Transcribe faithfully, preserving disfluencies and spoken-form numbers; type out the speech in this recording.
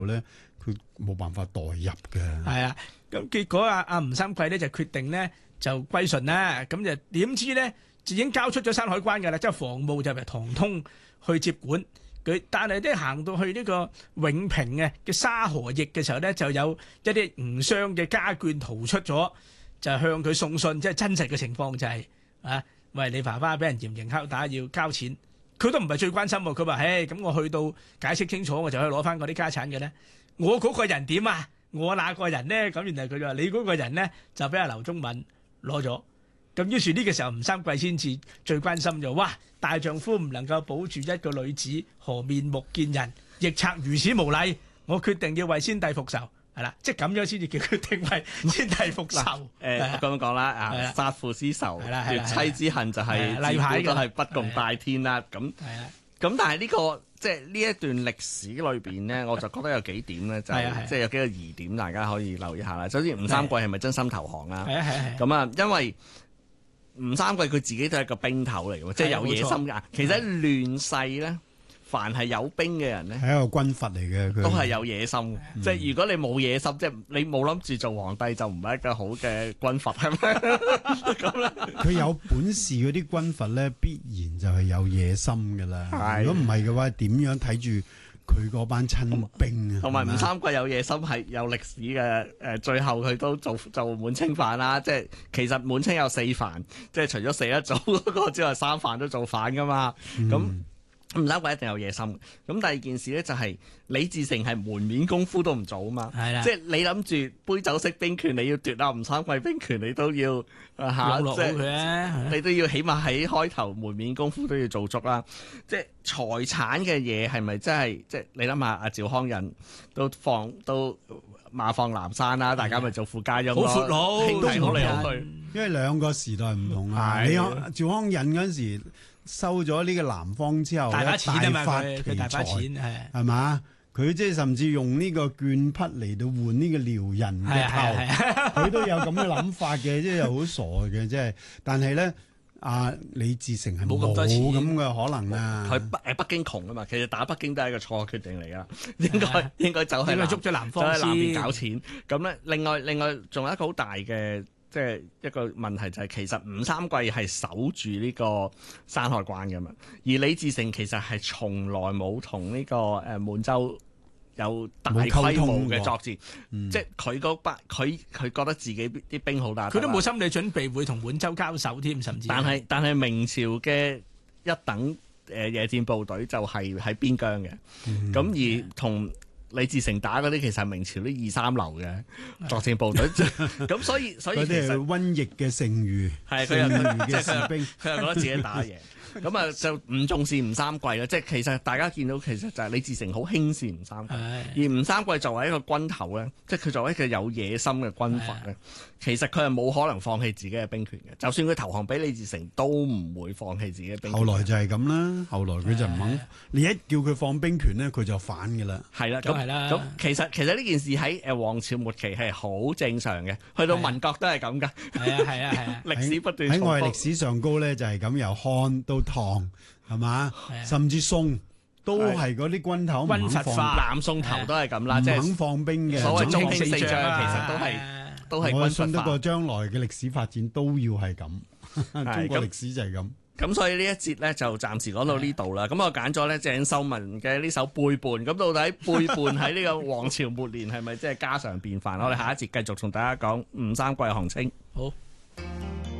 咧，佢冇辦法代入嘅。 係啊，咁結果阿阿吳三桂咧就決定咧就歸順啦。咁就點知咧就已經交出咗山海關㗎啦，即係防務就係唐通去接管佢。但係咧行到去呢個永平嘅嘅沙河驛嘅時候咧，就有一啲吳商嘅家眷逃出咗，就向佢送信，即係真實嘅情況就係、是、啊，喂，你爸爸俾人嚴刑拷打要交錢。佢都唔係最關心喎，佢話：唉，咁我去到解釋清楚，我就可以攞翻嗰啲家產嘅咧。我嗰個人點啊？我那個人咧？咁原來佢就話：你嗰個人咧就俾阿劉宗敏攞咗。咁於是呢個時候吳三桂先至最關心就：哇！大丈夫唔能夠保住一個女子，何面目見人？亦賊如此無禮，我決定要為先帝復仇。係啦，即係咁樣先至叫佢定為先帝復仇。 誒咁樣講啦，啊殺父之仇，奪妻之恨就係例牌都係不共戴天啦。咁咁但係呢個即係呢一段歷史裏邊咧，我就覺得有幾點咧，就即係有幾個疑點，大家可以留意下啦。首先，吳三桂係咪真心投降啊？係啊係啊。咁啊，因為吳三桂佢自己都係一個兵頭嚟嘅，即係有野心㗎。其實亂世咧，凡係有兵嘅人咧， 係一個軍閥嚟嘅， 都係有野心嘅。嗯、即係如果你冇野心，即係你冇諗住做皇帝，就唔係一個好嘅軍閥，係咪？咁咧， 佢有本事嗰啲軍閥咧，必然就係有野心噶啦。如果唔係嘅話，點樣睇住佢嗰班親兵啊？ 同埋吳三桂有野心係有歷史嘅。誒，最後佢都做做滿清飯啦。即係其實滿清有四飯，即係除咗四一祖嗰個之外，三飯都做飯噶嘛。咁、嗯吳三桂一定有野心。咁第二件事咧就係李自成係門面功夫都唔做啊嘛， 係啦， 即係你諗住杯酒釋兵權，你要奪啊吳三桂兵權，你都要嚇， 落落佢啊， 你都要起碼喺開頭門面功夫都要做足啦。即係財產嘅嘢係咪真係即係你諗下阿趙匡胤都放都馬放南山啦，大家咪做富家翁咯， 好闊佬， 兄弟好嚟好去， 因為兩個時代唔同啊。你趙匡胤嗰陣時收咗呢個南方之後， 大把錢啊嘛， 佢大把錢係係嘛？佢即係甚至用呢個絹匹嚟到換呢個遼人嘅頭，佢都有咁嘅諗法嘅，即係又好傻嘅，即係。但係咧，阿李自成係冇咁多錢，冇咁嘅可能啊。 佢北誒北京窮啊嘛，其實打北京都係一個錯決定嚟噶，應該應該走喺捉咗南方先，走喺南邊搞錢。咁咧，另外另外仲有一個好大嘅。即係一個問題就係其實吳三桂係守住呢個山海關嘅嘛，而李自成其實係從來冇同呢個誒滿洲有大規模嘅作戰，嗯、即係佢嗰班佢佢覺得自己啲兵好大， 佢都冇心理準備會同滿洲交手添，甚至但係但係明朝嘅一等誒野戰部隊就係喺邊疆嘅，咁、嗯、而同李自成打嗰啲其實係明朝啲二三流嘅作戰部隊，咁所以所以其實嗰啲係瘟疫嘅剩餘， 係佢又即係士兵， 佢又覺得自己打贏，咁啊就唔重視吳三桂啦。即係其實大家見到其實就係李自成好輕視吳三桂，而吳三桂作為一個軍頭咧，即係佢作為一個有野心嘅軍閥咧，其實佢係冇可能放棄自己嘅兵權嘅。就算佢投降俾李自成，都唔會放棄自己嘅兵權。 後來就係咁啦，後來佢就唔肯，你一叫佢放兵權咧，佢就反㗎啦。 係啦，咁咁其實其實呢件事喺誒王朝末期係好正常嘅，去到民國都係咁㗎。 係啊係啊係啊， 歷史不斷喺我哋歷史上高咧就係咁，由漢到唐係嘛，甚至宋都係嗰啲軍頭唔肯放， 南宋頭都係咁啦，即係唔肯放兵嘅。 所謂中興四將其實都係都係軍閥化。 我信得過將來嘅歷史發展都要係咁，中國歷史就係咁。 咁所以呢一節咧就暫時講到呢度啦。咁我揀咗咧鄭秀文嘅呢首背叛。咁到底背叛喺呢個王朝末年係咪即係家常便飯？我哋下一節繼續同大家講吳三桂降清。 好。